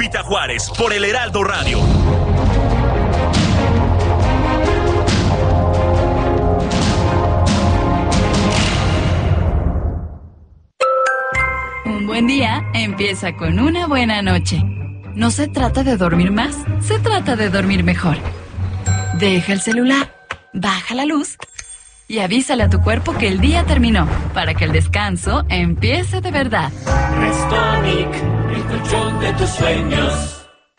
Lupita Juárez por el Heraldo Radio. Un buen día empieza con una buena noche. No se trata de dormir más, se trata de dormir mejor. Deja el celular, baja la luz y avísale a tu cuerpo que el día terminó, para que el descanso empiece de verdad. Restonic, el colchón de tus sueños.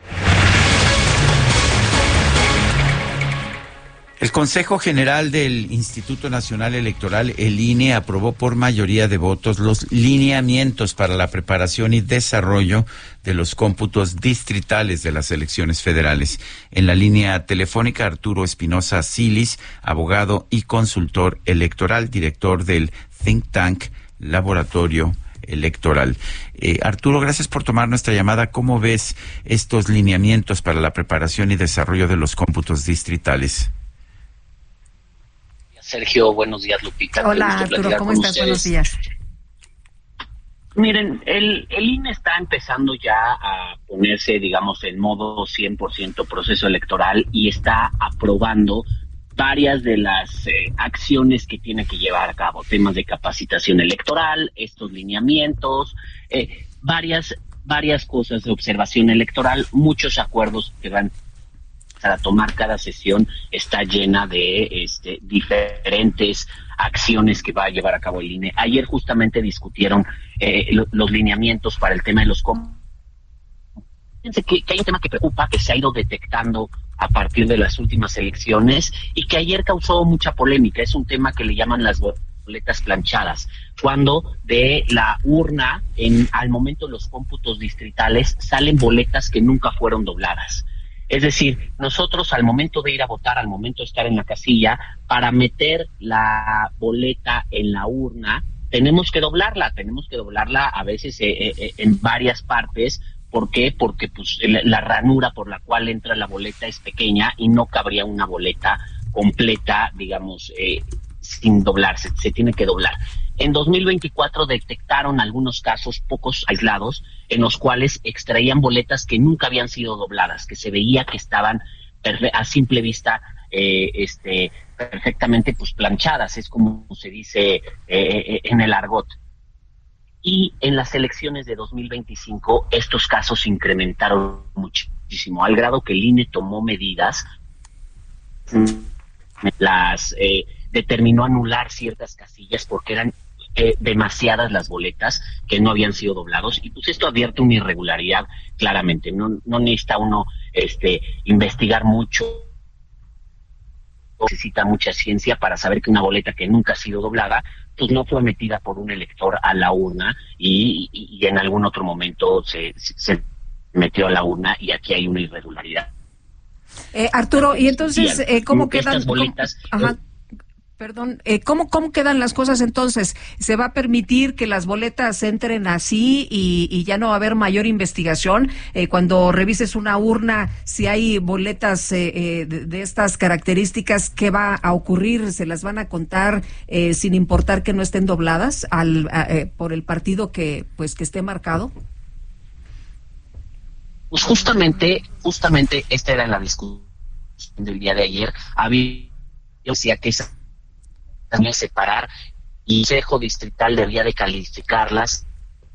El Consejo General del Instituto Nacional Electoral, el INE, aprobó por mayoría de votos los lineamientos para la preparación y desarrollo de los cómputos distritales de las elecciones federales. En la línea telefónica, Arturo Espinosa Silis, abogado y consultor electoral, director del think tank Laboratorio Electoral. Arturo, gracias por tomar nuestra llamada. ¿Cómo ves estos lineamientos para la preparación y desarrollo de los cómputos distritales? Sergio, buenos días, Lupita. Hola, Arturo, ¿cómo estás? Buenos días. Miren, el INE está empezando ya a ponerse, digamos, en modo 100% proceso electoral y está aprobando varias de las acciones que tiene que llevar a cabo, temas de capacitación electoral, estos lineamientos, varias cosas de observación electoral, muchos acuerdos que van a tomar. Cada sesión está llena de diferentes acciones que va a llevar a cabo el INE. Ayer justamente discutieron los lineamientos para el tema de los Fíjense que hay un tema que preocupa, que se ha ido detectando a partir de las últimas elecciones y que ayer causó mucha polémica. Es un tema que le llaman las boletas planchadas, cuando de la urna, al momento de los cómputos distritales, salen boletas que nunca fueron dobladas. Es decir, nosotros al momento de ir a votar, al momento de estar en la casilla, para meter la boleta en la urna, tenemos que doblarla a veces en varias partes. ¿Por qué? Porque pues la ranura por la cual entra la boleta es pequeña y no cabría una boleta completa, digamos, sin doblarse, se tiene que doblar. En 2024 detectaron algunos casos, pocos aislados, en los cuales extraían boletas que nunca habían sido dobladas, que se veía que estaban a simple vista perfectamente pues planchadas, es como se dice en el argot. Y en las elecciones de 2025 estos casos se incrementaron muchísimo, al grado que el INE tomó medidas, determinó anular ciertas casillas porque eran demasiadas las boletas que no habían sido doblados, y pues esto advierte una irregularidad claramente. No necesita uno investigar mucho, necesita mucha ciencia para saber que una boleta que nunca ha sido doblada pues no fue metida por un elector a la urna y en algún otro momento se metió a la urna, y aquí hay una irregularidad. Arturo, y entonces, ¿cómo quedan estas boletas? ¿Cómo quedan las cosas entonces? ¿Se va a permitir que las boletas entren así y ya no va a haber mayor investigación? Cuando revises una urna, si hay boletas de estas características, ¿qué va a ocurrir? ¿Se las van a contar sin importar que no estén dobladas por el partido que esté marcado? Pues justamente esta era la discusión del día de ayer. Decía que esa separar, y el Consejo Distrital debía de calificarlas.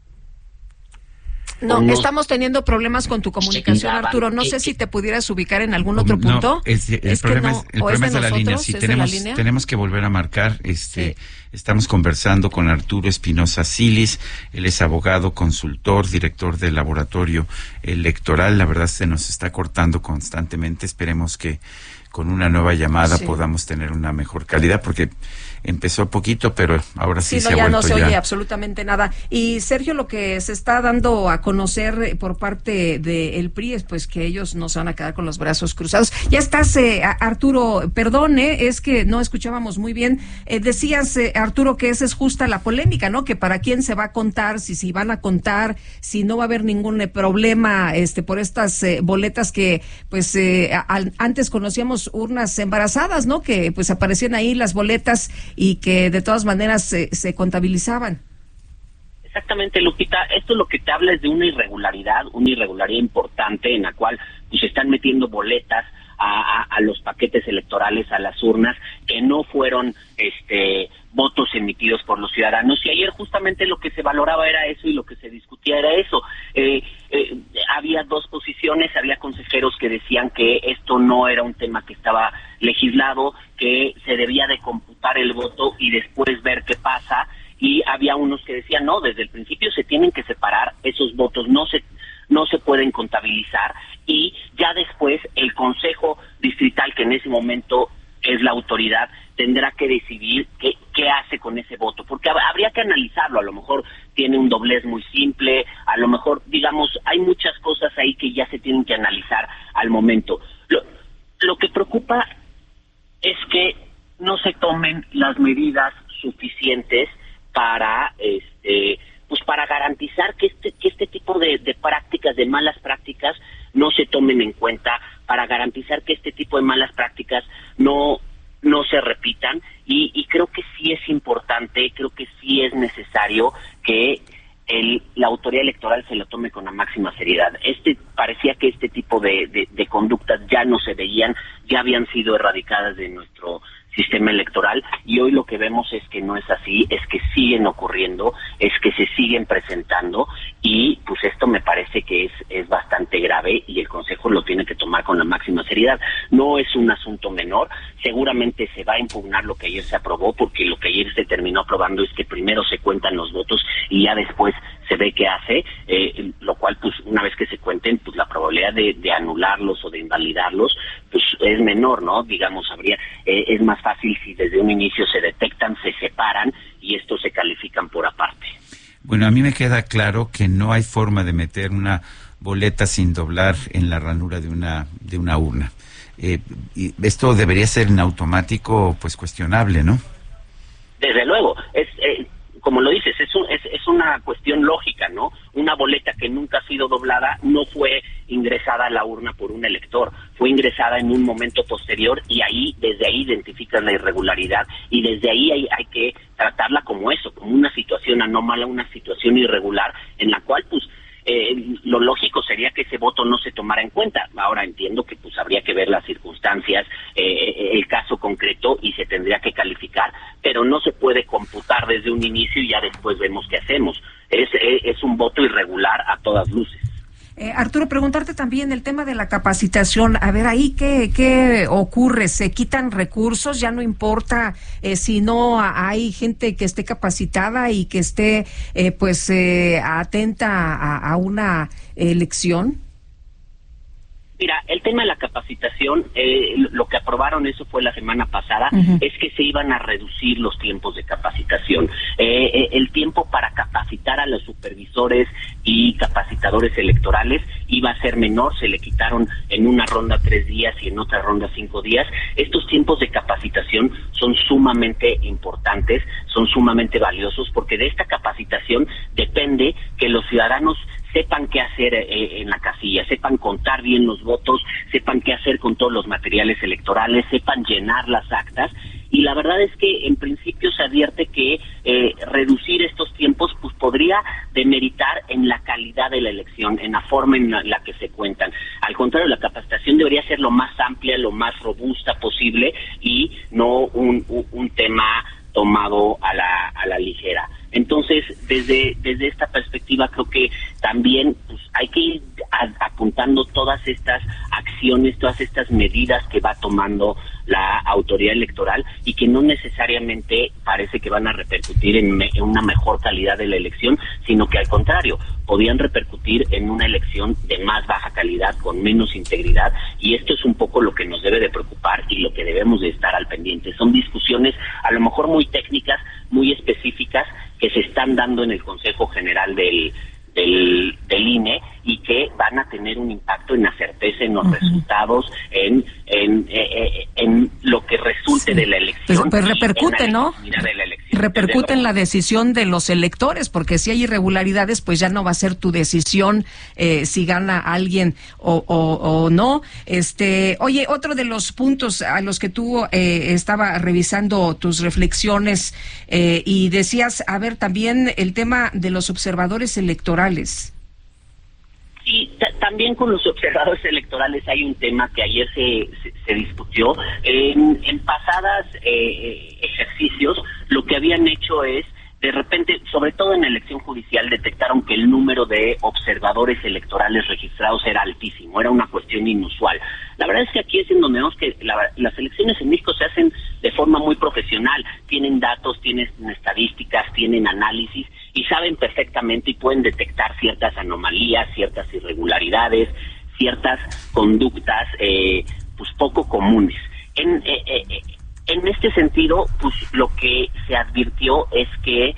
No, estamos teniendo problemas con tu comunicación, Arturo. No sé si te pudieras ubicar en algún otro punto. El problema es de la línea. Sí, tenemos que volver a marcar. Sí. Estamos conversando con Arturo Espinosa Silis. Él es abogado, consultor, director del Laboratorio Electoral. La verdad se nos está cortando constantemente. Esperemos que con una nueva llamada podamos tener una mejor calidad, porque empezó poquito, pero ahora sí se ha vuelto ya no se oye absolutamente nada. Y Sergio, lo que se está dando a conocer por parte del PRI es pues que ellos no se van a quedar con los brazos cruzados. Ya estás, Arturo, perdón, es que no escuchábamos muy bien. Decías, Arturo, que esa es justa la polémica, ¿no? Que para quién se va a contar, si van a contar, si no va a haber ningún problema por estas boletas que pues antes conocíamos urnas embarazadas, ¿no? Que pues aparecían ahí las boletas y que de todas maneras se contabilizaban. Exactamente, Lupita, esto lo que te habla es de una irregularidad importante en la cual pues están metiendo boletas a los paquetes electorales, a las urnas, que no fueron votos emitidos por los ciudadanos, y ayer justamente lo que se valoraba era eso y lo que se discutía era eso. Había dos posiciones, había consejeros que decían que esto no era un tema que estaba legislado, que se debía de computar el voto y después ver qué pasa, y había unos que decían no, desde el principio se tienen que separar esos votos, no se pueden contabilizar, y ya después el Consejo Distrital, que en ese momento es la autoridad, tendrá que decidir qué hace con ese voto, porque habría que analizarlo. A lo mejor tiene un doblez muy simple, a lo mejor, digamos, hay muchas cosas ahí que ya se tienen que analizar al momento. Lo que preocupa es que no se tomen las medidas suficientes para pues para garantizar que este tipo de prácticas, de malas prácticas, no se tomen en cuenta, para garantizar que este tipo de malas prácticas no se repitan, y creo que sí es importante, creo que sí es necesario que la autoridad electoral se lo tome con la máxima seriedad. Parecía que este tipo de conductas ya no se veían, ya habían sido erradicadas de nuestro sistema electoral, y hoy lo que vemos es que no es así, es que siguen ocurriendo, es que se siguen presentando, y pues esto me parece que es bastante grave, y el Consejo lo tiene que tomar con la máxima seriedad. No es un asunto menor, seguramente se va a impugnar lo que ayer se aprobó, porque lo que ayer se terminó aprobando es que primero se cuentan los votos y ya después se ve qué hace, lo cual pues una vez que se cuenten, pues la probabilidad de anularlos o de invalidarlos pues es menor, ¿no? Digamos, es más fácil si desde un inicio se detectan, se separan y estos se califican por aparte. Bueno, a mí me queda claro que no hay forma de meter una boleta sin doblar en la ranura de una urna. Y esto debería ser en automático, pues cuestionable, ¿no? Desde luego, como lo dices, es una cuestión lógica, ¿no? Una boleta que nunca ha sido doblada no fue ingresada a la urna por un elector, fue ingresada en un momento posterior, y desde ahí identificas la irregularidad, y desde ahí hay que tratarla como eso, como una situación anómala, una situación irregular, en la cual pues lo lógico sería que ese voto no se tomara en cuenta. Ahora entiendo que pues habría que ver las circunstancias, el caso concreto, y se tendría que calificar, pero no se puede computar desde un inicio y ya después vemos qué hacemos. Es un voto irregular a todas luces. Arturo, preguntarte también el tema de la capacitación. A ver, ahí qué ocurre. ¿Se quitan recursos? Ya no importa si no hay gente que esté capacitada y que esté atenta a una elección. Mira, el tema de la capacitación, lo que aprobaron, eso fue la semana pasada, es que se iban a reducir los tiempos de capacitación. El tiempo para capacitar a los supervisores y capacitadores electorales iba a ser menor, se le quitaron en una ronda 3 días y en otra ronda 5 días. Estos tiempos de capacitación son sumamente importantes, son sumamente valiosos, porque de esta capacitación depende que los ciudadanos sepan qué hacer en la casilla, sepan contar bien los votos, sepan qué hacer con todos los materiales electorales, sepan llenar las actas, y la verdad es que en principio se advierte que reducir estos tiempos pues podría demeritar en la calidad de la elección, en la forma en la que se cuentan. Al contrario, la capacitación debería ser lo más amplia, lo más robusta posible, y no un tema tomado a la ligera. Entonces, desde esta perspectiva, creo que también pues, hay que ir apuntando todas estas acciones, todas estas medidas que va tomando la autoridad electoral, y que no necesariamente parece que van a repercutir en una mejor calidad de la elección, sino que al contrario, podían repercutir en una elección de más baja calidad, con menos integridad, y esto es un poco lo que nos debe de preocupar y lo que debemos de estar al pendiente. Son discusiones a lo mejor muy técnicas, muy específicas, que se están dando en el Consejo General del INE, y que van a tener un impacto en la certeza, en los resultados, en lo que resulte de la elección. Pues repercute, ¿no? De la elección. repercute en la decisión de los electores, porque si hay irregularidades, pues ya no va a ser tu decisión si gana alguien o no. Oye, otro de los puntos a los que tú estaba revisando tus reflexiones y decías, a ver, también el tema de los observadores electorales. Sí, también con los observadores electorales hay un tema que ayer se discutió. En pasadas ejercicios, lo que habían hecho es, de repente, sobre todo en la elección judicial, detectaron que el número de observadores electorales registrados era altísimo, era una cuestión inusual. La verdad es que aquí es en donde vemos que las elecciones en México se hacen de forma muy profesional, tienen datos, tienen estadísticas, tienen análisis y saben perfectamente y pueden detectar ciertas anomalías, ciertas irregularidades, ciertas conductas pues poco comunes. En este sentido, pues lo que se advirtió es que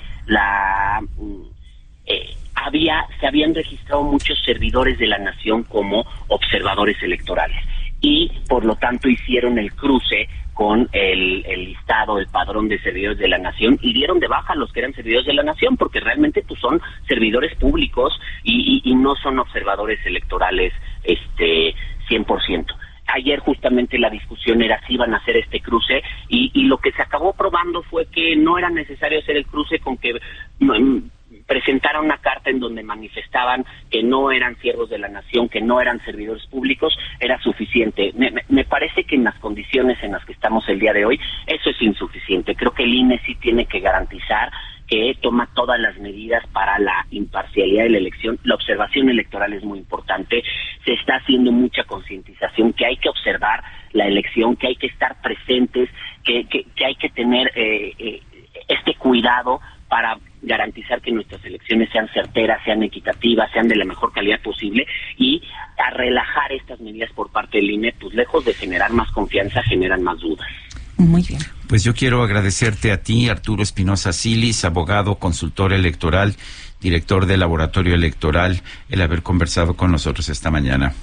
se habían registrado muchos servidores de la nación como observadores electorales y por lo tanto hicieron el cruce con el listado, el padrón de servidores de la nación y dieron de baja a los que eran servidores de la nación porque realmente pues son servidores públicos y no son observadores electorales 100%. Ayer justamente la discusión era si iban a hacer este cruce y lo que se acabó probando fue que no era necesario hacer el cruce con que presentaran una carta en donde manifestaban que no eran siervos de la nación, que no eran servidores públicos, era suficiente. Me parece que en las condiciones en las que estamos el día de hoy, eso es insuficiente. Creo que el INE sí tiene que garantizar que toma todas las medidas para la imparcialidad de la elección. La observación electoral es muy importante. Se está haciendo mucha concientización que hay que observar la elección, que hay que estar presentes, que hay que tener este cuidado para garantizar que nuestras elecciones sean certeras, sean equitativas, sean de la mejor calidad posible y a relajar estas medidas por parte del INE, pues lejos de generar más confianza, generan más dudas. Muy bien. Pues yo quiero agradecerte a ti, Arturo Espinosa Silis, abogado, consultor electoral, director del Laboratorio Electoral, el haber conversado con nosotros esta mañana.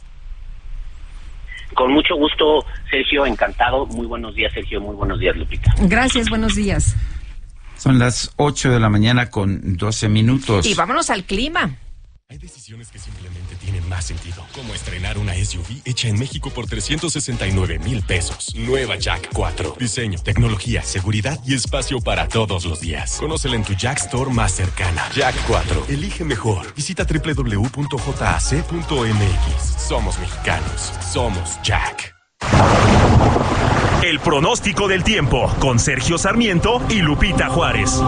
Con mucho gusto, Sergio, encantado. Muy buenos días, Sergio. Muy buenos días, Lupita. Gracias, buenos días. Son las 8 de la mañana con 12 minutos. Y vámonos al clima. Hay decisiones que simplemente tienen más sentido, como estrenar una SUV hecha en México por 369,000 pesos. Nueva Jack 4. Diseño, tecnología, seguridad y espacio para todos los días. Conócela en tu Jack Store más cercana. Jack 4. Elige mejor. Visita www.jac.mx. Somos mexicanos. Somos Jack. El pronóstico del tiempo con Sergio Sarmiento y Lupita Juárez.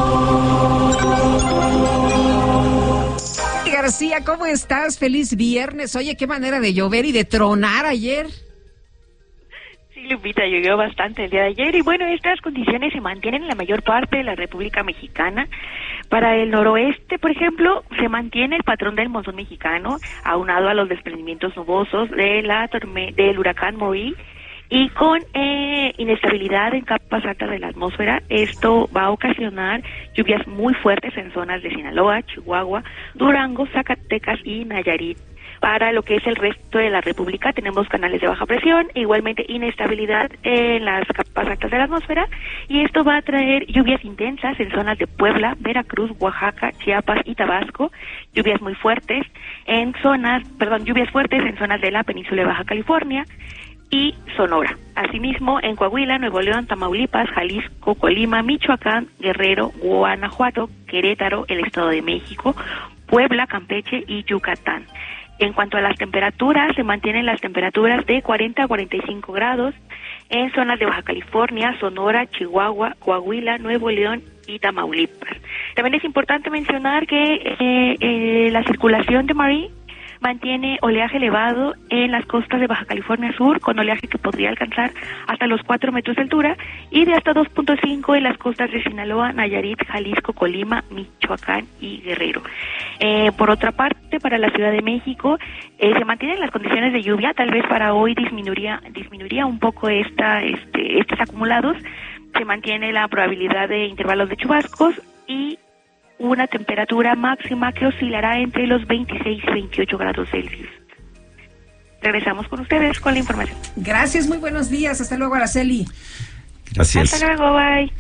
García, ¿cómo estás? Feliz viernes. Oye, qué manera de llover y de tronar ayer. Sí, Lupita, llovió bastante el día de ayer y bueno, estas condiciones se mantienen en la mayor parte de la República Mexicana. Para el noroeste, por ejemplo, se mantiene el patrón del monzón mexicano, aunado a los desprendimientos nubosos del huracán Moí. Y con inestabilidad en capas altas de la atmósfera, esto va a ocasionar lluvias muy fuertes en zonas de Sinaloa, Chihuahua, Durango, Zacatecas y Nayarit. Para lo que es el resto de la República tenemos canales de baja presión, igualmente inestabilidad en las capas altas de la atmósfera, y esto va a traer lluvias intensas en zonas de Puebla, Veracruz, Oaxaca, Chiapas y Tabasco, lluvias fuertes en zonas de la península de Baja California y Sonora. Asimismo, en Coahuila, Nuevo León, Tamaulipas, Jalisco, Colima, Michoacán, Guerrero, Guanajuato, Querétaro, el Estado de México, Puebla, Campeche y Yucatán. En cuanto a las temperaturas, se mantienen las temperaturas de 40 a 45 grados en zonas de Baja California, Sonora, Chihuahua, Coahuila, Nuevo León y Tamaulipas. También es importante mencionar que la circulación de Marie mantiene oleaje elevado en las costas de Baja California Sur, con oleaje que podría alcanzar hasta los 4 metros de altura, y de hasta 2.5 en las costas de Sinaloa, Nayarit, Jalisco, Colima, Michoacán y Guerrero. Por otra parte, para la Ciudad de México, se mantienen las condiciones de lluvia, tal vez para hoy disminuiría un poco estos acumulados, se mantiene la probabilidad de intervalos de chubascos y una temperatura máxima que oscilará entre los 26 y 28 grados Celsius. Regresamos con ustedes con la información. Gracias, muy buenos días. Hasta luego, Araceli. Gracias. Hasta luego, bye.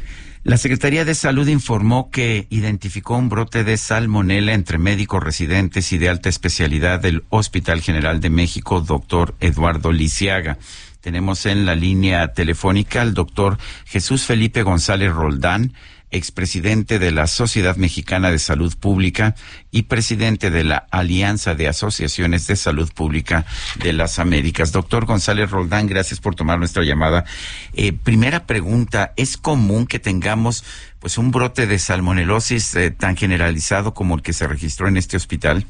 La Secretaría de Salud informó que identificó un brote de salmonela entre médicos residentes y de alta especialidad del Hospital General de México, doctor Eduardo Lisiaga. Tenemos en la línea telefónica al doctor Jesús Felipe González Roldán, expresidente de la Sociedad Mexicana de Salud Pública y presidente de la Alianza de Asociaciones de Salud Pública de las Américas. Doctor González Roldán, gracias por tomar nuestra llamada. Primera pregunta, ¿es común que tengamos pues un brote de salmonelosis tan generalizado como el que se registró en este hospital?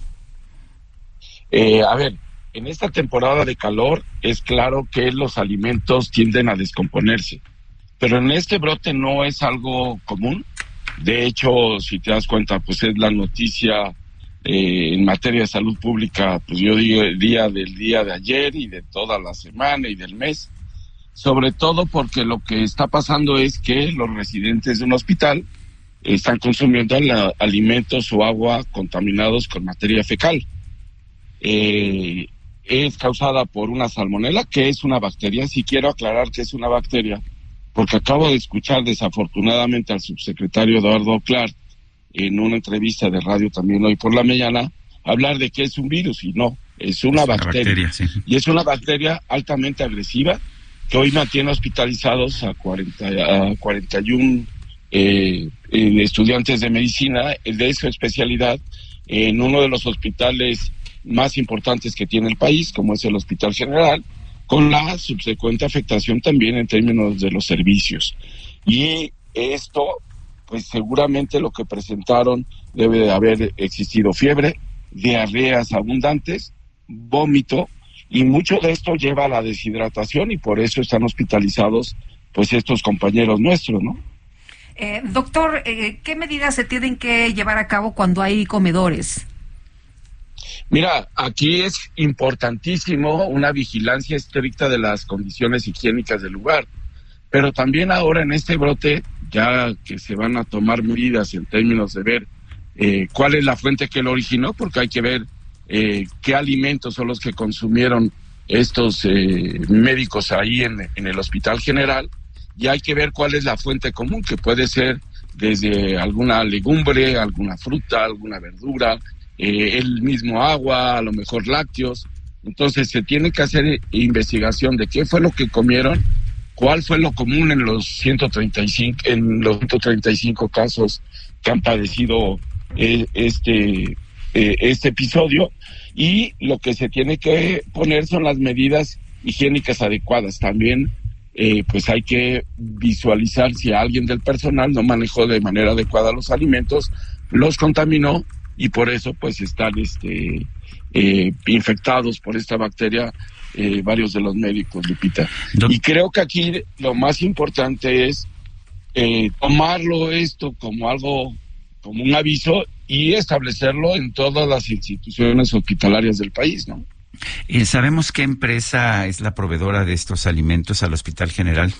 A ver, en esta temporada de calor es claro que los alimentos tienden a descomponerse, pero en este brote no es algo común. De hecho, si te das cuenta, pues es la noticia en materia de salud pública, pues yo digo el día de ayer y de toda la semana y del mes, sobre todo porque lo que está pasando es que los residentes de un hospital están consumiendo alimentos o agua contaminados con materia fecal. Es causada por una salmonela, que es una bacteria. Sí quiero aclarar que es una bacteria, porque acabo de escuchar desafortunadamente al subsecretario Eduardo Clark en una entrevista de radio también hoy por la mañana hablar de que es un virus, y no, es una bacteria. Sí. Y es una bacteria altamente agresiva que hoy mantiene hospitalizados a 41 estudiantes de medicina de su especialidad en uno de los hospitales más importantes que tiene el país, como es el Hospital General, con la subsecuente afectación también en términos de los servicios. Y esto, pues seguramente lo que presentaron debe de haber existido fiebre, diarreas abundantes, vómito, y mucho de esto lleva a la deshidratación, y por eso están hospitalizados pues estos compañeros nuestros, ¿no? Doctor, ¿qué medidas se tienen que llevar a cabo cuando hay comedores? Mira, aquí es importantísimo una vigilancia estricta de las condiciones higiénicas del lugar, pero también ahora en este brote, ya que se van a tomar medidas en términos de ver cuál es la fuente que lo originó, porque hay que ver qué alimentos son los que consumieron estos médicos ahí en el Hospital General, y hay que ver cuál es la fuente común, que puede ser desde alguna legumbre, alguna fruta, alguna verdura, el mismo agua, a lo mejor lácteos. Entonces se tiene que hacer investigación de qué fue lo que comieron, cuál fue lo común en los 135 casos que han padecido este episodio, y lo que se tiene que poner son las medidas higiénicas adecuadas. También pues hay que visualizar si alguien del personal no manejó de manera adecuada los alimentos, los contaminó, y por eso pues están infectados por esta bacteria varios de los médicos, Lupita. Y creo que aquí lo más importante es tomarlo esto como algo, como un aviso, y establecerlo en todas las instituciones hospitalarias del país, ¿no? ¿Sabemos qué empresa es la proveedora de estos alimentos al Hospital General?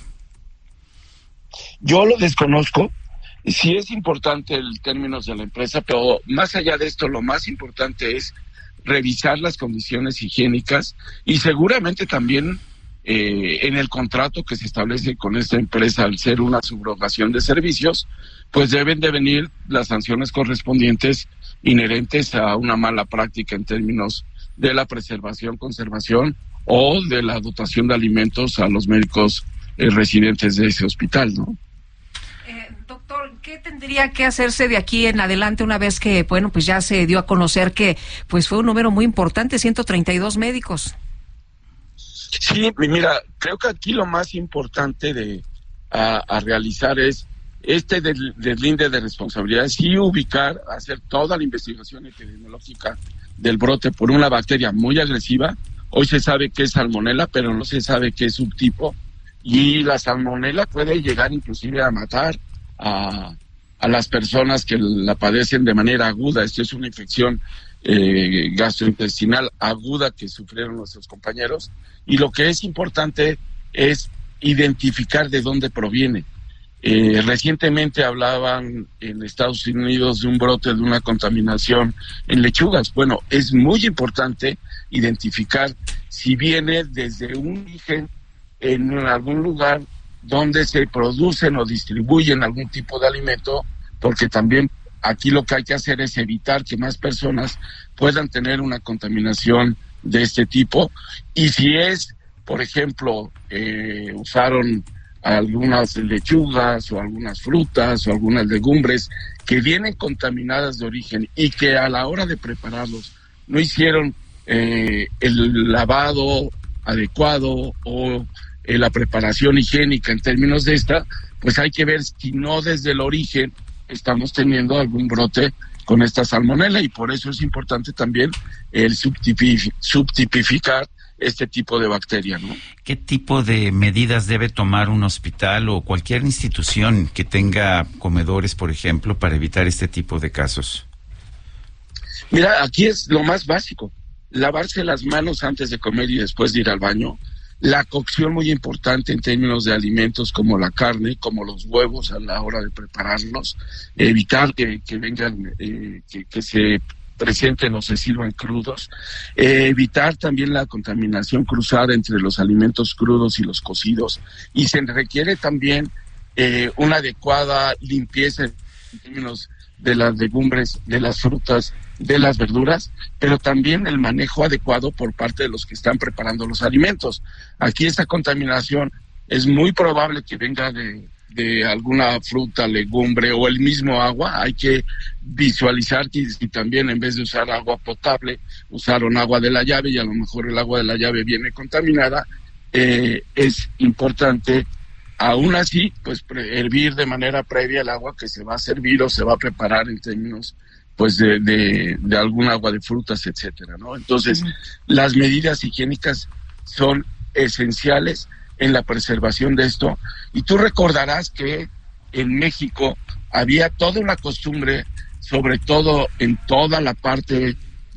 Yo lo desconozco. Sí es importante el términos de la empresa, pero más allá de esto, lo más importante es revisar las condiciones higiénicas, y seguramente también en el contrato que se establece con esta empresa, al ser una subrogación de servicios, pues deben de venir las sanciones correspondientes inherentes a una mala práctica en términos de la preservación, conservación o de la dotación de alimentos a los médicos residentes de ese hospital, ¿no? Doctor, ¿qué tendría que hacerse de aquí en adelante una vez que, bueno, pues ya se dio a conocer que pues fue un número muy importante, 132 médicos? Sí, mira, creo que aquí lo más importante a realizar es deslinde de responsabilidades, y ubicar, hacer toda la investigación epidemiológica del brote por una bacteria muy agresiva. Hoy se sabe que es salmonela, pero no se sabe qué subtipo, y la salmonela puede llegar inclusive a matar a las personas que la padecen de manera aguda. Esto es una infección gastrointestinal aguda que sufrieron nuestros compañeros, y lo que es importante es identificar de dónde proviene. Recientemente hablaban en Estados Unidos de un brote de una contaminación en lechugas. Bueno, es muy importante identificar si viene desde un origen en algún lugar donde se producen o distribuyen algún tipo de alimento, porque también aquí lo que hay que hacer es evitar que más personas puedan tener una contaminación de este tipo. Y si es, por ejemplo, usaron algunas lechugas o algunas frutas o algunas legumbres que vienen contaminadas de origen y que a la hora de prepararlos no hicieron el lavado adecuado o la preparación higiénica en términos de esta, pues hay que ver si no desde el origen estamos teniendo algún brote con esta salmonela, y por eso es importante también el subtipificar este tipo de bacteria, ¿no? ¿Qué tipo de medidas debe tomar un hospital o cualquier institución que tenga comedores, por ejemplo, para evitar este tipo de casos? Mira, aquí es lo más básico: lavarse las manos antes de comer y después de ir al baño. La cocción muy importante en términos de alimentos como la carne, como los huevos a la hora de prepararlos. Evitar que vengan, que se presenten o se sirvan crudos. Evitar también la contaminación cruzada entre los alimentos crudos y los cocidos. Y se requiere también una adecuada limpieza en términos de las legumbres, de las frutas, de las verduras, pero también el manejo adecuado por parte de los que están preparando los alimentos. Aquí esta contaminación es muy probable que venga de alguna fruta, legumbre o el mismo agua. Hay que visualizar que si también en vez de usar agua potable, usaron agua de la llave y a lo mejor el agua de la llave viene contaminada. Es importante, aún así, pues hervir de manera previa el agua que se va a servir o se va a preparar en términos pues de algún agua de frutas, etcétera, ¿no? Entonces, las medidas higiénicas son esenciales en la preservación de esto. Y tú recordarás que en México había toda una costumbre, sobre todo en toda la parte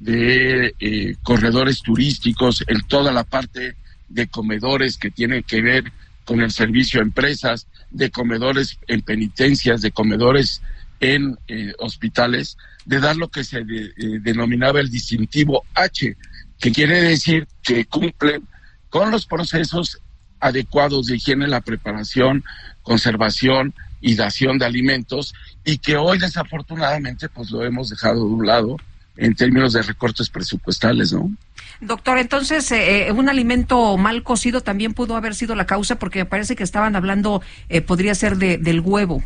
de corredores turísticos, en toda la parte de comedores que tienen que ver con el servicio a empresas, de comedores en penitencias, de comedores en hospitales, de dar lo que se denominaba el distintivo H, que quiere decir que cumplen con los procesos adecuados de higiene, la preparación, conservación y dación de alimentos, y que hoy desafortunadamente pues lo hemos dejado de un lado en términos de recortes presupuestales, ¿no? Doctor, entonces, un alimento mal cocido también pudo haber sido la causa, porque me parece que estaban hablando, podría ser del huevo.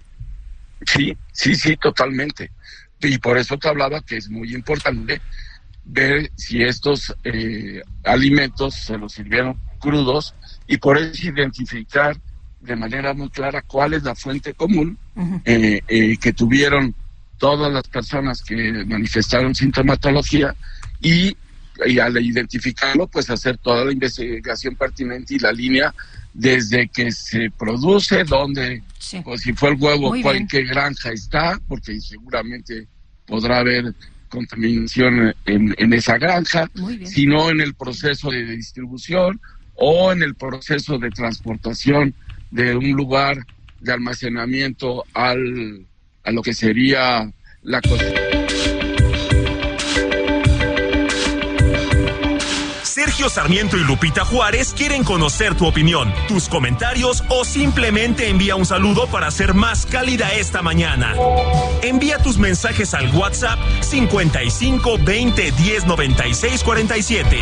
Sí, totalmente. Y por eso te hablaba que es muy importante ver si estos alimentos se los sirvieron crudos, y por eso identificar de manera muy clara cuál es la fuente común que tuvieron todas las personas que manifestaron sintomatología, y al identificarlo, pues hacer toda la investigación pertinente y la línea desde que se produce, dónde, o si fue el huevo, en qué granja está, porque seguramente podrá haber contaminación en esa granja, sino en el proceso de distribución o en el proceso de transportación de un lugar de almacenamiento a lo que sería la cocina. Sergio Sarmiento y Lupita Juárez quieren conocer tu opinión, tus comentarios o simplemente envía un saludo para hacer más cálida esta mañana. Envía tus mensajes al WhatsApp 55 20 10 96 47.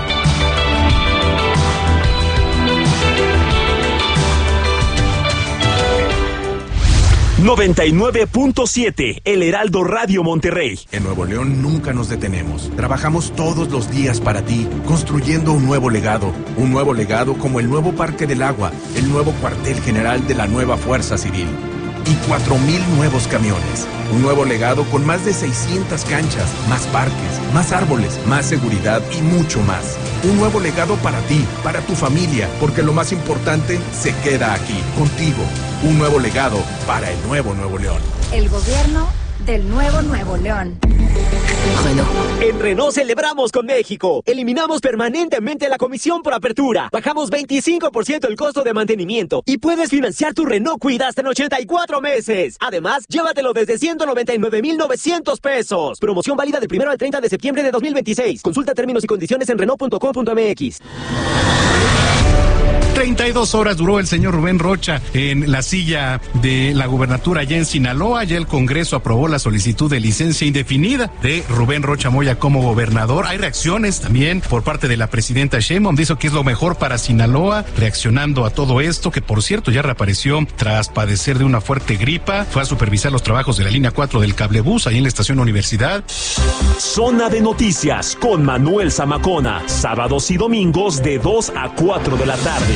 99.7, El Heraldo Radio Monterrey. En Nuevo León nunca nos detenemos. Trabajamos todos los días para ti, construyendo un nuevo legado como el nuevo Parque del Agua, el nuevo cuartel general de la nueva Fuerza Civil y 4,000 nuevos camiones. Un nuevo legado con más de 600 canchas, más parques, más árboles, más seguridad y mucho más. Un nuevo legado para ti, para tu familia, porque lo más importante se queda aquí, contigo. Un nuevo legado para el nuevo Nuevo León. El gobierno del nuevo Nuevo León. En Renault celebramos con México. Eliminamos permanentemente la comisión por apertura. Bajamos 25% el costo de mantenimiento y puedes financiar tu Renault Kwid hasta en 84 meses. Además, llévatelo desde 199,900 pesos. Promoción válida del 1 al 30 de septiembre de 2026. Consulta términos y condiciones en Renault.com.mx. 32 horas duró el señor Rubén Rocha en la silla de la gubernatura allá en Sinaloa. Ya el Congreso aprobó la solicitud de licencia indefinida de Rubén Rocha Moya como gobernador. Hay reacciones también por parte de la presidenta Sheinbaum. Dice que es lo mejor para Sinaloa, reaccionando a todo esto, que por cierto ya reapareció tras padecer de una fuerte gripa. Fue a supervisar los trabajos de la línea 4 del cablebús ahí en la estación Universidad. Zona de Noticias con Manuel Zamacona, sábados y domingos de 2 a 4 de la tarde.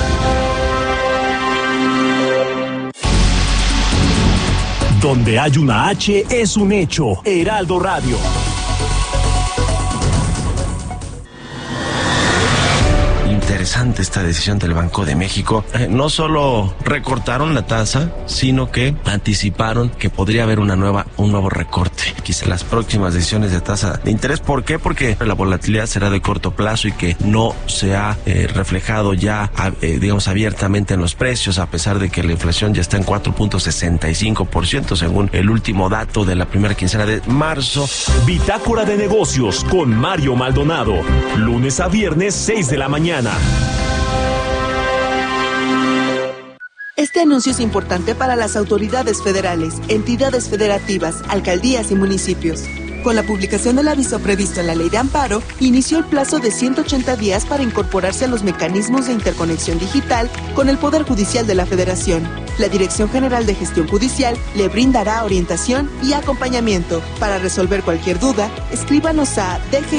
Donde hay una H es un hecho. Heraldo Radio. Interesante esta decisión del Banco de México. No solo recortaron la tasa, sino que anticiparon que podría haber un nuevo recorte. Quizá las próximas decisiones de tasa de interés. ¿Por qué? Porque la volatilidad será de corto plazo y que no se ha reflejado ya, digamos, abiertamente en los precios, a pesar de que la inflación ya está en 4.65%, según el último dato de la primera quincena de marzo. Bitácora de Negocios con Mario Maldonado. Lunes a viernes, 6 de la mañana. Este anuncio es importante para las autoridades federales, entidades federativas, alcaldías y municipios. Con la publicación del aviso previsto en la Ley de Amparo, inició el plazo de 180 días para incorporarse a los mecanismos de interconexión digital con el Poder Judicial de la Federación. La Dirección General de Gestión Judicial le brindará orientación y acompañamiento. Para resolver cualquier duda, escríbanos a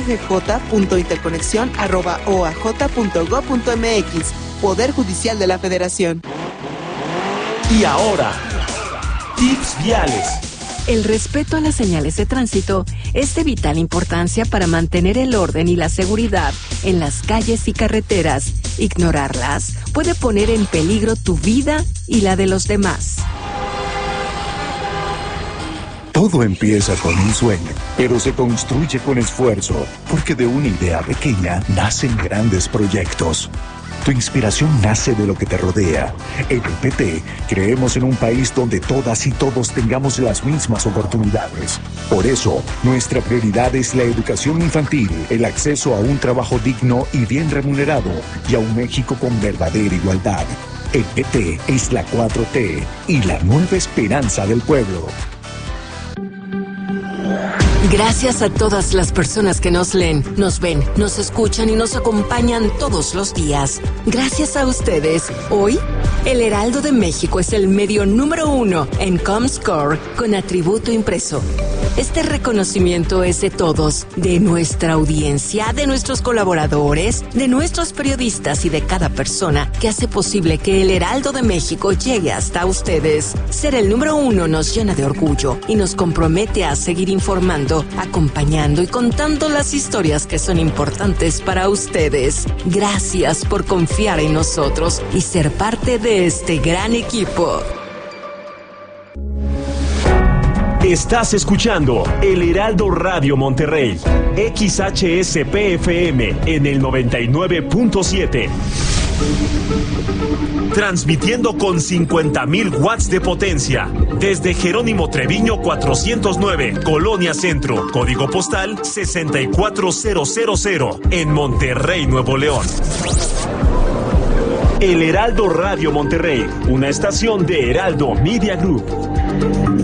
dggj.interconexión@oaj.gov.mx. Poder Judicial de la Federación. Y ahora, tips viales. El respeto a las señales de tránsito es de vital importancia para mantener el orden y la seguridad en las calles y carreteras. Ignorarlas puede poner en peligro tu vida y la de los demás. Todo empieza con un sueño, pero se construye con esfuerzo, porque de una idea pequeña nacen grandes proyectos. Tu inspiración nace de lo que te rodea. En el PT creemos en un país donde todas y todos tengamos las mismas oportunidades. Por eso, nuestra prioridad es la educación infantil, el acceso a un trabajo digno y bien remunerado y a un México con verdadera igualdad. El PT es la 4T y la nueva esperanza del pueblo. Gracias a todas las personas que nos leen, nos ven, nos escuchan y nos acompañan todos los días. Gracias a ustedes, hoy, el Heraldo de México es el medio número 1 en Comscore con atributo impreso. Este reconocimiento es de todos, de nuestra audiencia, de nuestros colaboradores, de nuestros periodistas y de cada persona que hace posible que el Heraldo de México llegue hasta ustedes. Ser el número 1 nos llena de orgullo y nos compromete a seguir informando, acompañando y contando las historias que son importantes para ustedes. Gracias por confiar en nosotros y ser parte de este gran equipo. Estás escuchando El Heraldo Radio Monterrey, XHSPFM en el 99.7. Transmitiendo con 50,000 watts de potencia desde Jerónimo Treviño 409, Colonia Centro, código postal 64000 en Monterrey, Nuevo León. El Heraldo Radio Monterrey, una estación de Heraldo Media Group.